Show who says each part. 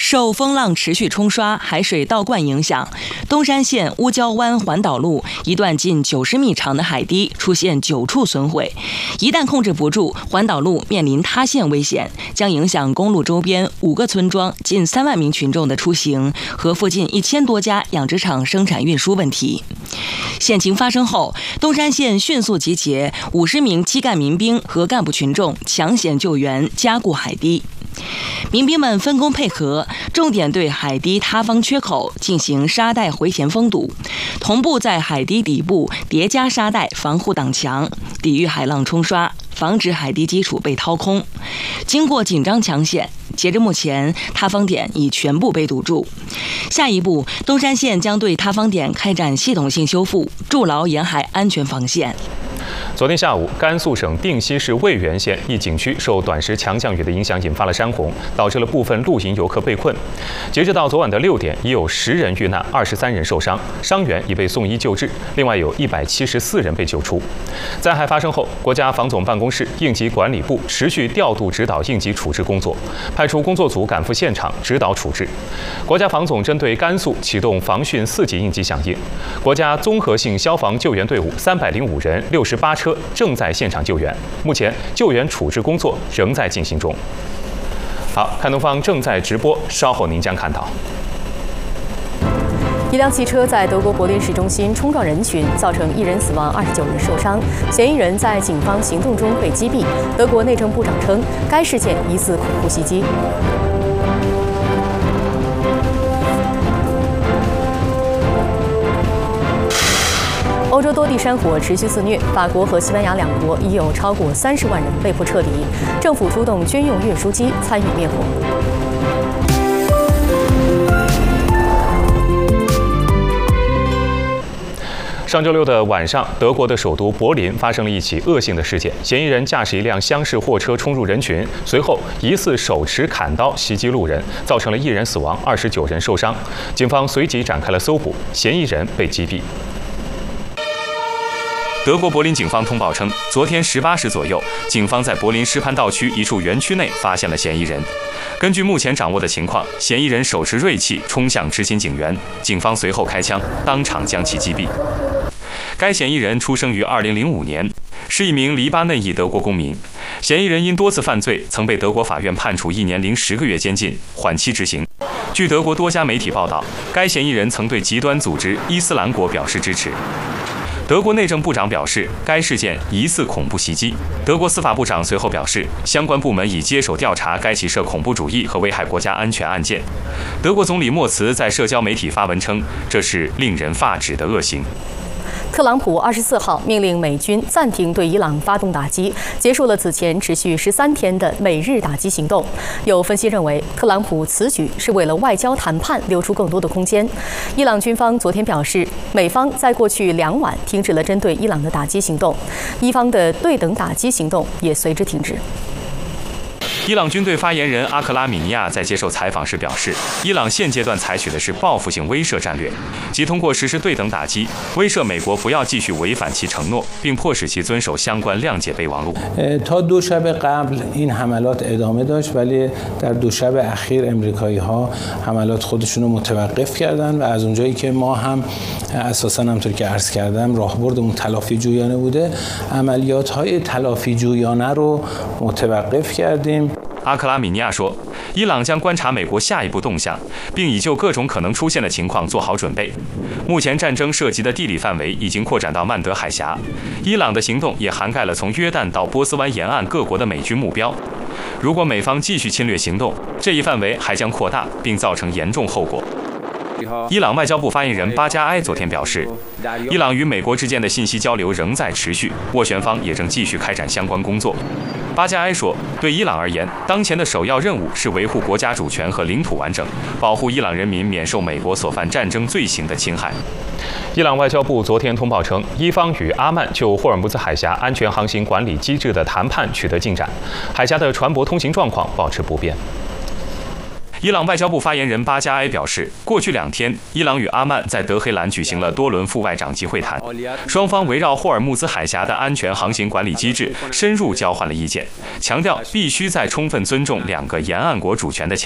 Speaker 1: 受风浪持续冲刷、海水倒灌影响，东山县乌礁湾环岛路一段近90米长的海堤出现9处损毁，一旦控制不住，环岛路面临塌陷危险，将影响公路周边5个村庄近3万名群众的出行和附近1000多家养殖场生产运输问题。险情发生后，东山县迅速集结50名基干民兵和干部群众抢险救援，加固海堤。民兵们分工配合，重点对海堤塌方缺口进行沙袋回填封堵，同步在海堤底部叠加沙袋防护挡墙，抵御海浪冲刷，防止海堤基础被掏空。经过紧张抢险，截至目前，塌方点已全部被堵住。下一步，东山县将对塌方点开展系统性修复，筑牢沿海安全防线。
Speaker 2: 昨天下午，甘肃省定西市渭源县一景区受短时强降雨的影响引发了山洪，导致了部分露营游客被困。截止到昨晚的6点，已有10人遇难，23人受伤，伤员已被送医救治，另外有174人被救出。灾害发生后，国家防总办公室应急管理部持续调度指导应急处置工作，派出工作组赶赴现场指导处置。国家防总针对甘肃启动防汛4级应急响应，国家综合性消防救援队伍305人、68车正在现场救援，目前救援处置工作仍在进行中。好，看东方正在直播，稍后您将看到。
Speaker 3: 一辆汽车在德国柏林市中心冲撞人群，造成1人死亡，29人受伤。嫌疑人在警方行动中被击毙。德国内政部长称，该事件疑似恐怖袭击。欧洲多地山火持续肆虐，法国和西班牙2国已有超过30万人被迫撤离，政府出动军用运输机参与灭火。
Speaker 2: 上周6的晚上，德国的首都柏林发生了一起恶性的事件，嫌疑人驾驶一辆厢式货车冲入人群，随后疑似手持砍刀袭击路人，造成了1人死亡，29人受伤。警方随即展开了搜捕，嫌疑人被击毙。德国柏林警方通报称，昨天18时左右，警方在柏林施潘道区一处园区内发现了嫌疑人。根据目前掌握的情况，嫌疑人手持锐器冲向执勤警员，警方随后开枪，当场将其击毙。该嫌疑人出生于2005年，是一名黎巴嫩裔德国公民。嫌疑人因多次犯罪，曾被德国法院判处1年零10个月监禁，缓期执行。据德国多家媒体报道，该嫌疑人曾对极端组织伊斯兰国表示支持。德国内政部长表示，该事件疑似恐怖袭击。德国司法部长随后表示，相关部门已接手调查该起涉恐怖主义和危害国家安全案件。德国总理默茨在社交媒体发文称，这是令人发指的恶行。
Speaker 3: 特朗普24号命令美军暂停对伊朗发动打击，结束了此前持续13天的美日打击行动。有分析认为，特朗普此举是为了外交谈判留出更多的空间。伊朗军方昨天表示，美方在过去2晚停止了针对伊朗的打击行动，伊方的对等打击行动也随之停止。
Speaker 2: 伊朗军队发言人阿克拉米尼亚在接受采访时表示，伊朗现阶段采取的是报复性威慑战略，即通过实施对等打击，威慑美国不要继续违反其承诺，并迫使其遵守相关谅解备忘录。
Speaker 4: تا دوشب قبل این حملات ادامه داشت ولی در دوشب اخیر امریکایی‌ها حملات خودشون رو متوقف کردن و از اونجایی که ما هم اساساً همونطور که عرض کردم راهبردمون تلافی جویانه بوده عملیات‌های تلافی جویانه رو متوقف کردیم。
Speaker 2: 阿克拉米尼亚说，伊朗将观察美国下一步动向，并已就各种可能出现的情况做好准备。目前战争涉及的地理范围已经扩展到曼德海峡，伊朗的行动也涵盖了从约旦到波斯湾沿岸各国的美军目标。如果美方继续侵略行动，这一范围还将扩大，并造成严重后果。伊朗外交部发言人巴加埃昨天表示，伊朗与美国之间的信息交流仍在持续，斡旋方也正继续开展相关工作。巴加埃说，对伊朗而言，当前的首要任务是维护国家主权和领土完整，保护伊朗人民免受美国所犯战争罪行的侵害。伊朗外交部昨天通报称，伊方与阿曼就霍尔木兹海峡安全航行管理机制的谈判取得进展，海峡的船舶通行状况保持不变。伊朗外交部发言人巴加埃表示，过去2天，伊朗与阿曼在德黑兰举行了多轮副外长级会谈，双方围绕霍尔木兹海峡的安全航行管理机制深入交换了意见，强调必须在充分尊重2个沿岸国主权的前提下